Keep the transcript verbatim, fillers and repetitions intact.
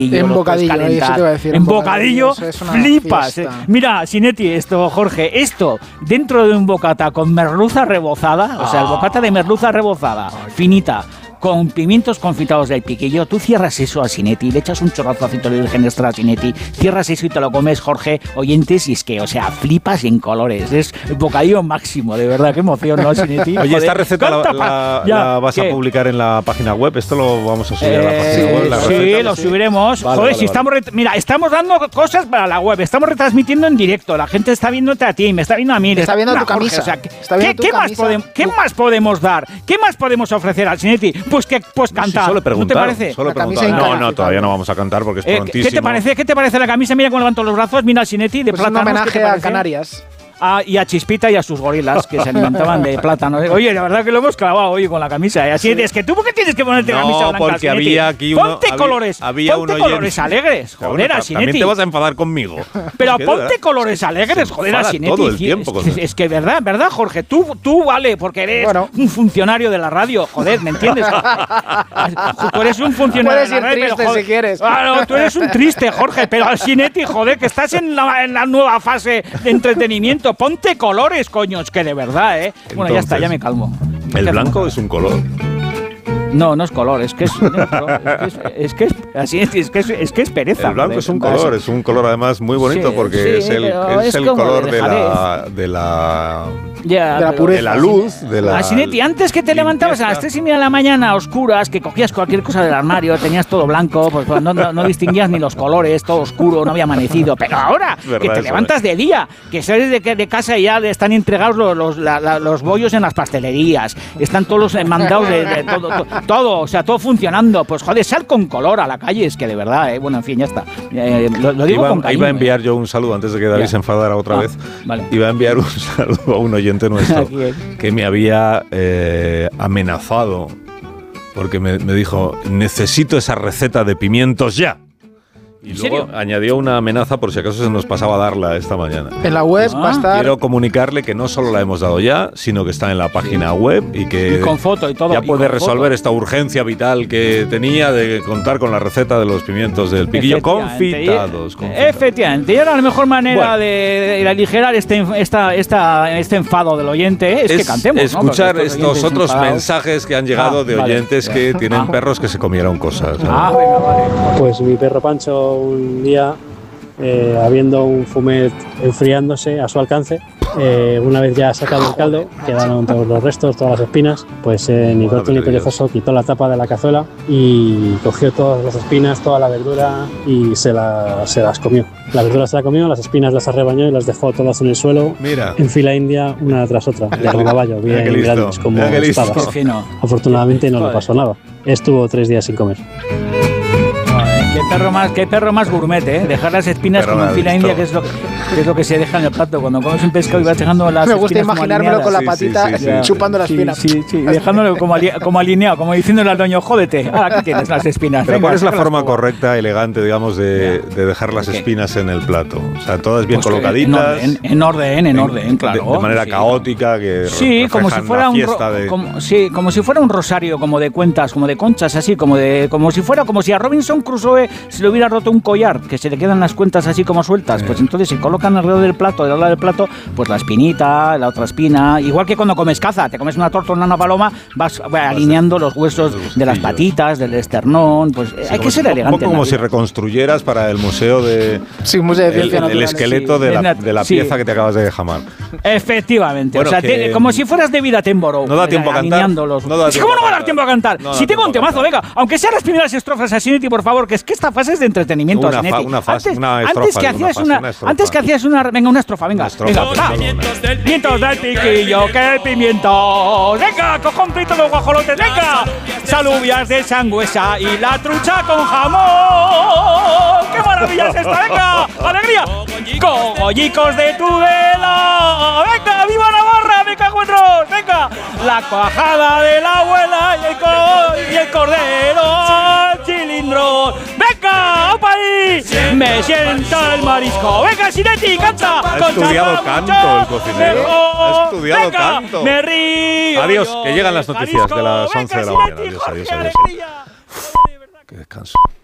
En bocadillo, eso te iba a decir. En bocadillo, flipas. Eh. Mira, Sinetti, esto, Jorge, esto dentro de un bocata con merluza rebozada, ah. o sea, el bocata de merluza rebozada, Ay. finita, con pimientos confitados del piquillo, tú cierras eso a Sinetti, le echas un chorrazo de aceite de virgen extra a Sinetti, cierras eso y te lo comes, Jorge, oyentes, y es que, o sea, flipas en colores, es el bocadillo máximo, de verdad, qué emoción, ¿no, Sinetti? Oye, esta receta la, la, ya, la vas ¿qué? a publicar en la página web, esto lo vamos a subir eh, a la página web. La sí, receta, lo ¿sí? subiremos. Vale, Joder, vale, si vale. estamos, mira, estamos dando cosas para la web, estamos retransmitiendo en directo, la gente está viéndote a ti, me está viendo a mí. Te está viendo tu camisa. O sea, ¿qué, ¿qué, ¿qué, más podemos, ¿Qué más podemos dar? ¿Qué más podemos ofrecer al Sinetti? Pues que, pues cantar. Solo preguntar, ¿No te parece? Solo preguntar. No, no, todavía no vamos a cantar porque es eh, prontísimo. ¿Qué te parece? ¿Qué te parece la camisa? Mira cómo levanto los brazos, mira al Sinetti de pues plátanos. Es un homenaje a Canarias. Ah, y a Chispita y a sus gorilas que se alimentaban de plátano. Oye, la verdad que lo hemos clavado hoy con la camisa. Y así sí. Es que tú, ¿por qué tienes que ponerte no, camisa blanca? Porque Sinetti? había aquí uno. Ponte había, colores. Había ponte uno colores lleno. alegres. Joder, a Sinetti. También te vas a enfadar conmigo. Pero ponte colores alegres, joder, a Sinetti. Todo el tiempo. Es, es, es que, verdad, verdad, Jorge. Tú, tú vale, porque eres bueno. un funcionario de la radio. Joder, ¿me entiendes? Tú eres un funcionario Puedes de la radio. Puedes ir triste pero, si quieres. Ah, no, tú eres un triste, Jorge. Pero al Sinetti, joder, que estás en la, en la nueva fase de entretenimiento. Ponte colores, coños, que de verdad, ¿eh? Entonces, bueno, ya está, ya me calmo. El blanco es un color. No, no es color, es que es, es que es, así es, es que es, es que es pereza. El blanco joder, es un color, es un color además muy bonito sí, porque sí, es el, es es el color de la, de la ya, de la pureza, de la luz, de la. Sinetti, antes que te levantabas a las tres y media de la mañana a oscuras, que cogías cualquier cosa del armario, tenías todo blanco, pues no, no, no distinguías ni los colores, todo oscuro, no había amanecido. Pero ahora verdad, que te levantas es. de día, que sales de, de casa y ya están entregados los, los, la, la, los bollos en las pastelerías, están todos los mandados de, de todo, todo, todo, o sea, todo funcionando. Pues joder, sal con color a la calle, es que de verdad, eh, bueno, en fin, ya está. Eh, lo, lo digo iba, con cariño. Iba a enviar yo un saludo antes de que David ya. se enfadara otra ah, vez. Vale. Iba a enviar un saludo a un oyente nuestro que me había eh, amenazado porque me, me dijo, necesito esa receta de pimientos ya. Y luego añadió una amenaza por si acaso se nos pasaba a darla esta mañana. En la web ah, va a estar. Quiero comunicarle que no solo la hemos dado ya, sino que está en la página sí. web y que y con foto y todo, ya puede resolver foto. esta urgencia vital que tenía de contar con la receta de los pimientos del piquillo confitados, confitados. Efectivamente. Y ahora la mejor manera bueno. de, de aligerar este, esta, esta, este enfado del oyente es, es que cantemos. Escuchar ¿no? estos otros enfadados. mensajes que han llegado ah, de oyentes vale. que tienen ah. perros que se comieron cosas. Ah, venga, vale. Pues mi perro Pancho un día, eh, habiendo un fumet enfriándose a su alcance, eh, una vez ya sacado el caldo, quedaron todos los restos, todas las espinas, pues eh, ni corto ni perezoso quitó la tapa de la cazuela y cogió todas las espinas, toda la verdura y se, la, se las comió. La verdura se la comió, las espinas las arrebañó y las dejó todas en el suelo, Mira. en fila india, una tras otra, de caballo, bien grandes como espadas. Afortunadamente no le pasó nada. Estuvo tres días sin comer. Qué perro más, qué perro más gourmet, ¿eh? Dejar las espinas como en fila india, que es, lo, que es lo que se deja en el plato. Cuando comes un pescado y vas dejando las Me gusta espinas imaginármelo con la patita sí, sí, sí, chupando sí, las espinas. Sí, sí, sí, dejándolo como, ali, como alineado, como diciéndole al dueño, jódete, ah, aquí tienes las espinas. Pero venga, ¿cuál es la forma correcta, elegante, digamos, de, de dejar las espinas en el plato? O sea, todas bien pues colocaditas. En, en orden, en orden, claro. De, de manera sí, caótica, que sí, como si fuera un de... como, sí, como si fuera un rosario, como de cuentas, como de conchas, así, como de, como si fuera, como si a Robinson Crusoe se le hubiera roto un collar, que se le quedan las cuentas así como sueltas, sí. Pues entonces se colocan alrededor del plato, del lado del plato, pues la espinita, la otra espina, igual que cuando comes caza, te comes una torta o una paloma, vas bueno, alineando los huesos los de las patitas, del esternón, pues sí, hay que ser elegante. Un poco como si reconstruyeras para el museo de... Sí, museo de ciencia el, natural. El esqueleto sí, de, la, de la sí. pieza que te acabas de jamar. Efectivamente, bueno, o sea, te, como si fueras David Attenborough. No da tiempo a cantar. Los... No da tiempo ¿Cómo no va a dar tiempo a cantar? No si tengo un temazo, venga, aunque sean las primeras estrofas a Sinetti, por favor, que es que esta fase es de entretenimiento. Una, fa, una fase, antes, una estrofa, antes que hacías una, una antes que hacías una, venga, una estrofa, venga, venga, pimientos del, pimientos del piquillo, que el pimiento, venga, cojoncitos de guajolotes, venga, salubias de sangüesa y la trucha con jamón, qué maravilla es esta, venga, alegría, cogollicos de Tudela, venga, viva Navarra, me cago en Dios, venga, la cuajada de la abuela y el, co y el cordero cilindro, venga, opa ahí, me sienta el marisco, venga, Sinetti, canta, ha estudiado canto el cocinero, ha estudiado venga, canto, me río, adiós, yo, que llegan las noticias marisco, de las once de la mañana, adiós, adiós, adiós, adiós. Qué descanso.